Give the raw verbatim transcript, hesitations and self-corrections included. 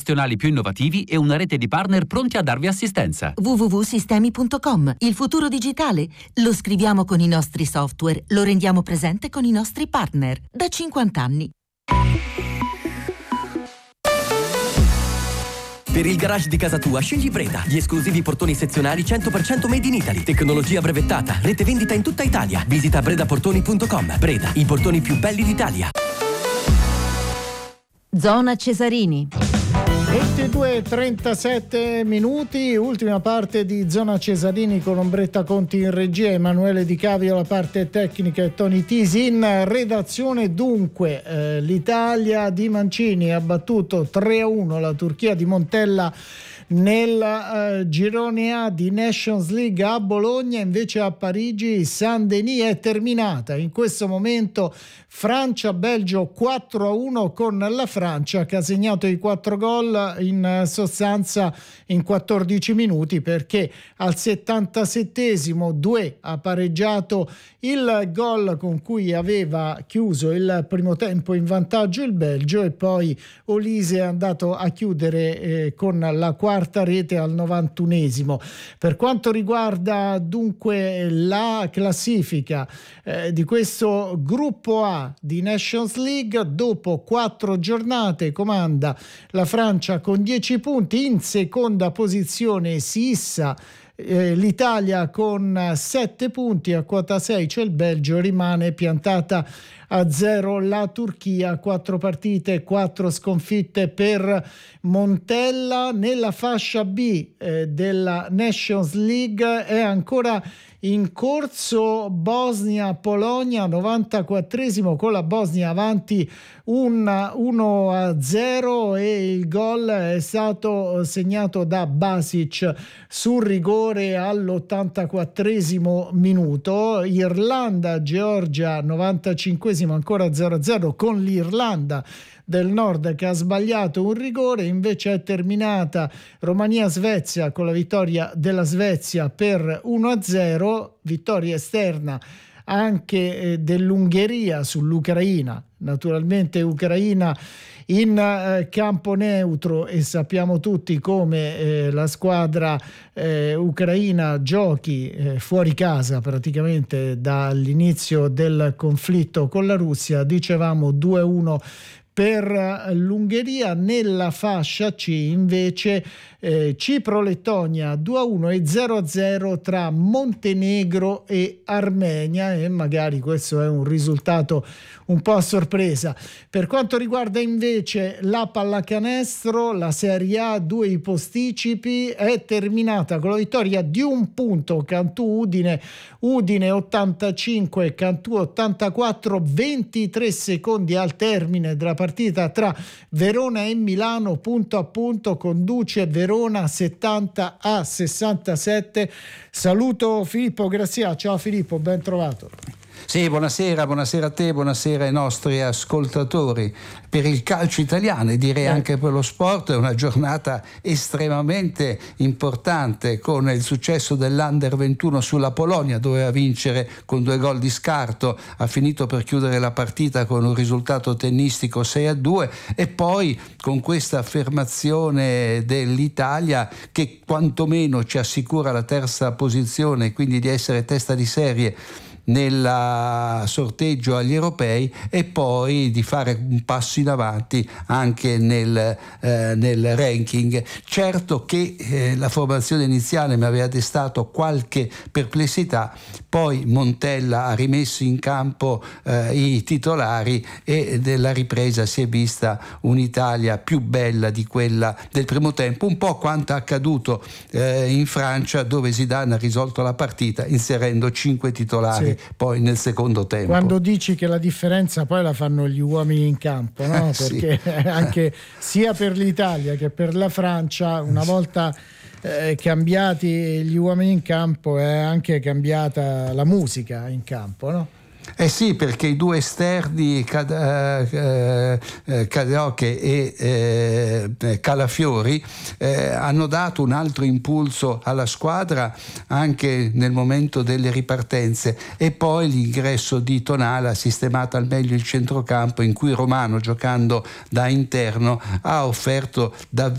gestionali più innovativi e una rete di partner pronti a darvi assistenza. w w w punto sistemi punto com. Il futuro digitale lo scriviamo con i nostri software, lo rendiamo presente con i nostri partner. Da cinquanta anni. Per il garage di casa tua scegli Breda, gli esclusivi portoni sezionali cento per cento made in Italy, tecnologia brevettata, rete vendita in tutta Italia. Visita breda portoni punto com. Breda, i portoni più belli d'Italia. Zona Cesarini. ventidue e trentasette minuti, ultima parte di Zona Cesarini con Ombretta Conti in regia, Emanuele Di Cavio la parte tecnica e Tony Tisi in redazione. Dunque eh, l'Italia di Mancini ha battuto tre a uno la Turchia di Montella nel uh, girone A di Nations League a Bologna. Invece a Parigi Saint-Denis è terminata in questo momento Francia-Belgio quattro a uno, con la Francia che ha segnato i quattro gol in sostanza in quattordici minuti, perché al settantasettesimo Doué ha pareggiato il gol con cui aveva chiuso il primo tempo in vantaggio il Belgio, e poi Olise è andato a chiudere eh, con la quarta rete al novantunesimo. Per quanto riguarda dunque la classifica eh, di questo gruppo A di Nations League, dopo quattro giornate comanda la Francia con dieci punti, in seconda posizione si issa eh, l'Italia con sette punti, a quota sei c'è il Belgio, rimane piantata a zero la Turchia, quattro partite, quattro sconfitte per Montella. Nella fascia B eh, della Nations League è ancora in corso Bosnia-Polonia, novantaquattresimo, con la Bosnia avanti uno a zero, e il gol è stato segnato da Basic sul rigore all'ottantaquattresimo minuto. Irlanda-Georgia, novantacinquesimo, ancora zero a zero, con l'Irlanda del Nord che ha sbagliato un rigore. Invece è terminata Romania-Svezia con la vittoria della Svezia per uno a zero, vittoria esterna anche eh, dell'Ungheria sull'Ucraina, naturalmente Ucraina in eh, campo neutro, e sappiamo tutti come eh, la squadra eh, ucraina giochi eh, fuori casa praticamente dall'inizio del conflitto con la Russia. Dicevamo due a uno per l'Ungheria. Nella fascia C invece eh, Cipro-Lettonia due a uno e zero a zero tra Montenegro e Armenia, e magari questo è un risultato un po' a sorpresa. Per quanto riguarda invece la pallacanestro, la Serie A, due i posticipi, è terminata con la vittoria di un punto Cantù-Udine, Udine ottantacinque, Cantù ottantaquattro, ventitré secondi al termine della partita tra Verona e Milano, punto a punto conduce Verona settanta a sessantasette. Saluto Filippo Grazia. Ciao Filippo, ben trovato. Sì, buonasera, buonasera a te, buonasera ai nostri ascoltatori. Per il calcio italiano e direi anche per lo sport è una giornata estremamente importante, con il successo dell'Under ventuno sulla Polonia, doveva vincere con due gol di scarto, ha finito per chiudere la partita con un risultato tennistico sei a due, e poi con questa affermazione dell'Italia che quantomeno ci assicura la terza posizione, quindi di essere testa di serie nel sorteggio agli europei, e poi di fare un passo in avanti anche nel, eh, nel ranking. Certo che eh, la formazione iniziale mi aveva destato qualche perplessità, poi Montella ha rimesso in campo eh, i titolari, e della ripresa si è vista un'Italia più bella di quella del primo tempo, un po' quanto accaduto eh, in Francia, dove Zidane ha risolto la partita inserendo cinque titolari. Sì. Poi nel secondo tempo, quando dici che la differenza poi la fanno gli uomini in campo, no? Perché sì. Anche sia per l'Italia che per la Francia, una volta eh, cambiati gli uomini in campo, è anche cambiata la musica in campo, no? Eh sì, perché i due esterni Cadeoche e eh, Calafiori eh, hanno dato un altro impulso alla squadra anche nel momento delle ripartenze, e poi l'ingresso di Tonala ha sistemato al meglio il centrocampo, in cui Romano, giocando da interno, ha offerto davvero